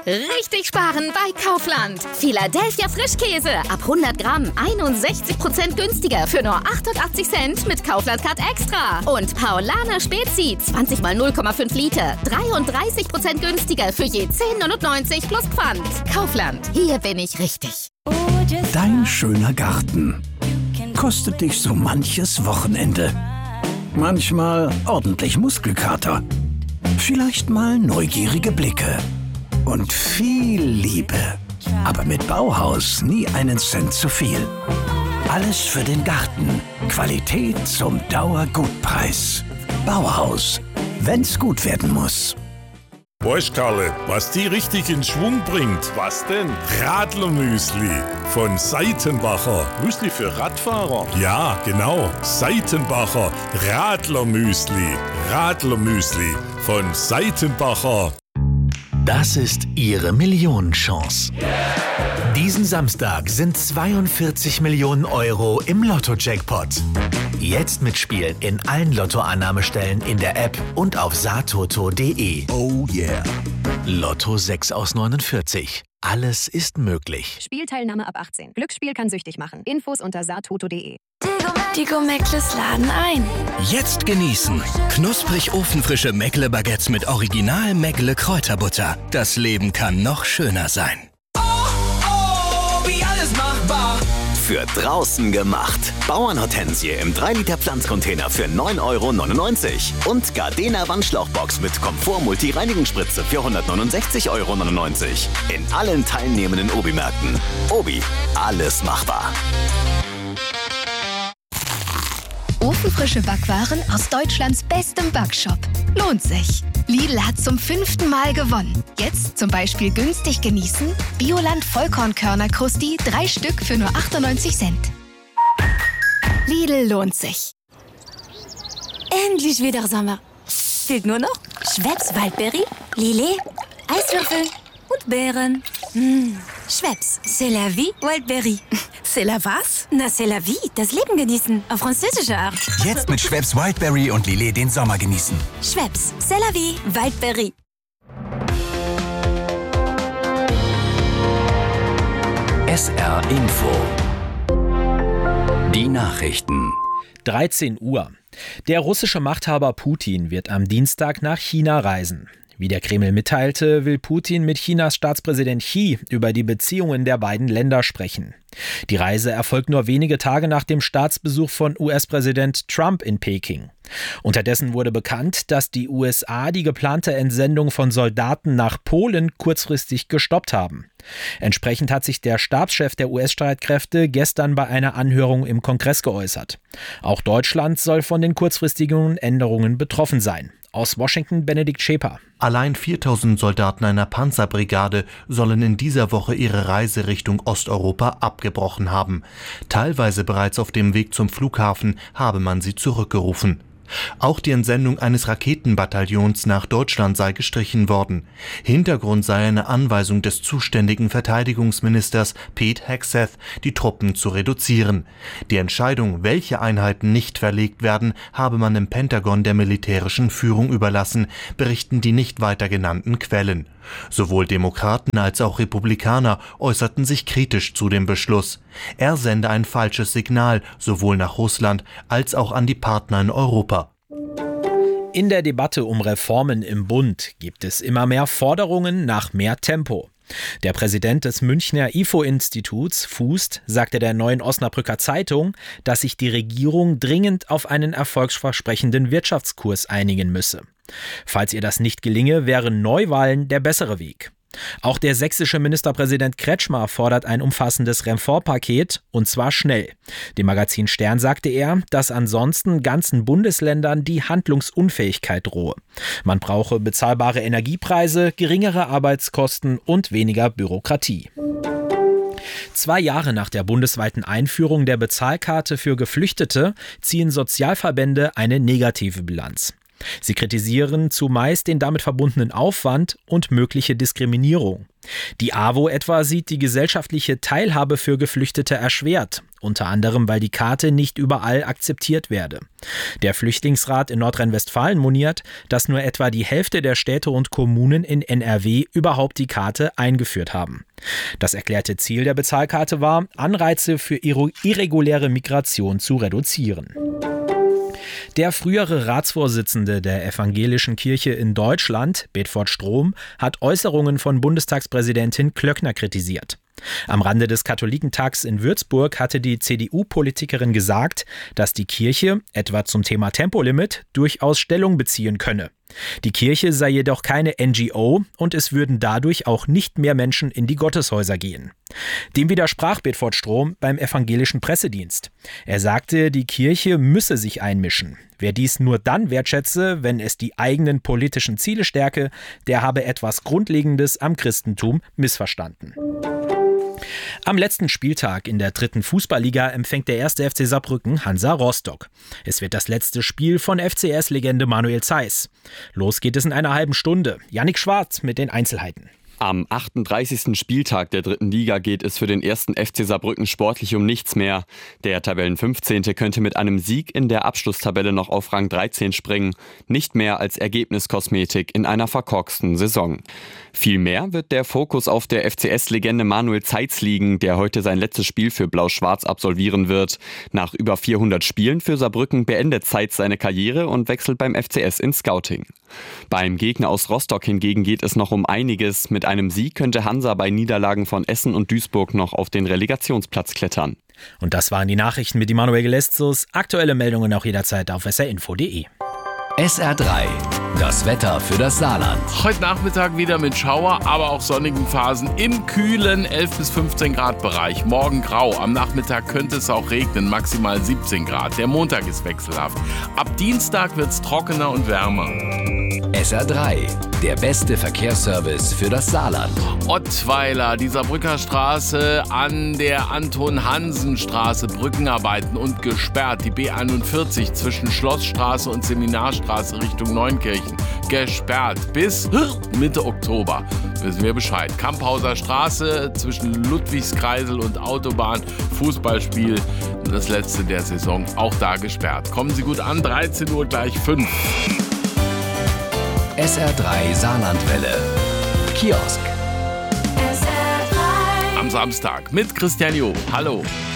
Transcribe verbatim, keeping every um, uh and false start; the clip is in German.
Richtig sparen bei Kaufland. Philadelphia Frischkäse ab hundert Gramm einundsechzig Prozent günstiger für nur achtundachtzig Cent mit Kaufland Card Extra. Und Paulaner Spezi zwanzig mal null Komma fünf Liter dreiunddreißig Prozent günstiger für je zehn neunundneunzig plus Pfand. Kaufland, hier bin ich richtig. Dein schöner Garten kostet dich so manches Wochenende. Manchmal ordentlich Muskelkater. Vielleicht mal neugierige Blicke. Und viel Liebe. Aber mit Bauhaus nie einen Cent zu viel. Alles für den Garten. Qualität zum Dauergutpreis. Bauhaus. Wenn's gut werden muss. Weißt Karle, was die richtig in Schwung bringt? Was denn? Radlermüsli von Seitenbacher. Müsli für Radfahrer? Ja, genau. Seitenbacher Radlermüsli. Radlermüsli von Seitenbacher. Das ist Ihre Millionenchance. Diesen Samstag sind zweiundvierzig Millionen Euro im Lotto-Jackpot. Jetzt mitspielen in allen Lottoannahmestellen in der App und auf satoto punkt de. Oh yeah. Lotto sechs aus neunundvierzig. Alles ist möglich. Spielteilnahme ab achtzehn. Glücksspiel kann süchtig machen. Infos unter satoto punkt de. Die Go-Meckles laden ein. Jetzt genießen. Knusprig ofenfrische Meckle-Baguettes mit Original Meckle Kräuterbutter. Das Leben kann noch schöner sein. Oh, oh, wie alles machbar. Für draußen gemacht. Bauernhortensie im drei Liter Pflanzcontainer für neun Euro neunundneunzig. Und Gardena Wandschlauchbox mit Komfort-Multi-Reinigungsspritze für hundertneunundsechzig Euro neunundneunzig. In allen teilnehmenden Obi-Märkten. Obi, alles machbar. Ofenfrische Backwaren aus Deutschlands bestem Backshop. Lohnt sich. Lidl hat zum fünften Mal gewonnen. Jetzt zum Beispiel günstig genießen: Bioland Vollkornkörner-Krusti, drei Stück für nur achtundneunzig Cent. Lidl lohnt sich. Endlich wieder Sommer. Fehlt nur noch Schweppes Waldbeere, Lillet, Eiswürfel und Beeren. Mmh. Schweppes, c'est la vie, Wildberry. C'est la was? Na, c'est la vie, das Leben genießen, auf französische Art. Jetzt mit Schweppes Wildberry und Lillet den Sommer genießen. Schweppes, c'est la vie, Wildberry. S R Info. Die Nachrichten. dreizehn Uhr. Der russische Machthaber Putin wird am Dienstag nach China reisen. Wie der Kreml mitteilte, will Putin mit Chinas Staatspräsident Xi über die Beziehungen der beiden Länder sprechen. Die Reise erfolgt nur wenige Tage nach dem Staatsbesuch von U S-Präsident Trump in Peking. Unterdessen wurde bekannt, dass die U S A die geplante Entsendung von Soldaten nach Polen kurzfristig gestoppt haben. Entsprechend hat sich der Stabschef der U S-Streitkräfte gestern bei einer Anhörung im Kongress geäußert. Auch Deutschland soll von den kurzfristigen Änderungen betroffen sein. Aus Washington Benedikt Scheper. Allein viertausend Soldaten einer Panzerbrigade sollen in dieser Woche ihre Reise Richtung Osteuropa abgebrochen haben. Teilweise bereits auf dem Weg zum Flughafen habe man sie zurückgerufen. Auch die Entsendung eines Raketenbataillons nach Deutschland sei gestrichen worden. Hintergrund sei eine Anweisung des zuständigen Verteidigungsministers Pete Hegseth, die Truppen zu reduzieren. Die Entscheidung, welche Einheiten nicht verlegt werden, habe man im Pentagon der militärischen Führung überlassen, berichten die nicht weiter genannten Quellen. Sowohl Demokraten als auch Republikaner äußerten sich kritisch zu dem Beschluss. Er sende ein falsches Signal, sowohl nach Russland als auch an die Partner in Europa. In der Debatte um Reformen im Bund gibt es immer mehr Forderungen nach mehr Tempo. Der Präsident des Münchner I F O-Instituts, Fußt, sagte der Neuen Osnabrücker Zeitung, dass sich die Regierung dringend auf einen erfolgsversprechenden Wirtschaftskurs einigen müsse. Falls ihr das nicht gelinge, wären Neuwahlen der bessere Weg. Auch der sächsische Ministerpräsident Kretschmer fordert ein umfassendes Reformpaket, und zwar schnell. Dem Magazin Stern sagte er, dass ansonsten ganzen Bundesländern die Handlungsunfähigkeit drohe. Man brauche bezahlbare Energiepreise, geringere Arbeitskosten und weniger Bürokratie. Zwei Jahre nach der bundesweiten Einführung der Bezahlkarte für Geflüchtete ziehen Sozialverbände eine negative Bilanz. Sie kritisieren zumeist den damit verbundenen Aufwand und mögliche Diskriminierung. Die A W O etwa sieht die gesellschaftliche Teilhabe für Geflüchtete erschwert, unter anderem weil die Karte nicht überall akzeptiert werde. Der Flüchtlingsrat in Nordrhein-Westfalen moniert, dass nur etwa die Hälfte der Städte und Kommunen in N R W überhaupt die Karte eingeführt haben. Das erklärte Ziel der Bezahlkarte war, Anreize für irreguläre Migration zu reduzieren. Der frühere Ratsvorsitzende der Evangelischen Kirche in Deutschland, Bedford Strom, hat Äußerungen von Bundestagspräsidentin Klöckner kritisiert. Am Rande des Katholikentags in Würzburg hatte die C D U-Politikerin gesagt, dass die Kirche, etwa zum Thema Tempolimit, durchaus Stellung beziehen könne. Die Kirche sei jedoch keine N G O und es würden dadurch auch nicht mehr Menschen in die Gotteshäuser gehen. Dem widersprach Bedford Strom beim evangelischen Pressedienst. Er sagte, die Kirche müsse sich einmischen. Wer dies nur dann wertschätze, wenn es die eigenen politischen Ziele stärke, der habe etwas Grundlegendes am Christentum missverstanden. Am letzten Spieltag in der dritten Fußballliga empfängt der erste F C Saarbrücken Hansa Rostock. Es wird das letzte Spiel von F C S-Legende Manuel Zeiss. Los geht es in einer halben Stunde. Jannik Schwarz mit den Einzelheiten. Am achtunddreißigsten Spieltag der dritten Liga geht es für den ersten F C Saarbrücken sportlich um nichts mehr. Der Tabellenfünfzehnte könnte mit einem Sieg in der Abschlusstabelle noch auf Rang dreizehn springen. Nicht mehr als Ergebniskosmetik in einer verkorksten Saison. Vielmehr wird der Fokus auf der F C S-Legende Manuel Zeiss liegen, der heute sein letztes Spiel für Blau-Schwarz absolvieren wird. Nach über vierhundert Spielen für Saarbrücken beendet Zeiss seine Karriere und wechselt beim F C S ins Scouting. Beim Gegner aus Rostock hingegen geht es noch um einiges. Mit einem Sieg könnte Hansa bei Niederlagen von Essen und Duisburg noch auf den Relegationsplatz klettern. Und das waren die Nachrichten mit Immanuel Gelestzos. Aktuelle Meldungen auch jederzeit auf s r info punkt d e. S R drei, das Wetter für das Saarland. Heute Nachmittag wieder mit Schauer, aber auch sonnigen Phasen im kühlen elf bis fünfzehn Grad Bereich. Morgen grau, am Nachmittag könnte es auch regnen, maximal siebzehn Grad. Der Montag ist wechselhaft. Ab Dienstag wird es trockener und wärmer. S R drei, der beste Verkehrsservice für das Saarland. Ottweiler, die Saarbrücker Straße an der Anton-Hansen-Straße, Brückenarbeiten und gesperrt. Die B einundvierzig zwischen Schlossstraße und Seminarstraße Richtung Neunkirchen gesperrt bis Mitte Oktober. Wissen wir Bescheid. Kamphauser Straße zwischen Ludwigskreisel und Autobahn. Fußballspiel, das letzte der Saison, auch da gesperrt. Kommen Sie gut an, dreizehn Uhr gleich fünf. S R drei Saarlandwelle. Kiosk. Am Samstag mit Christian Jo. Hallo.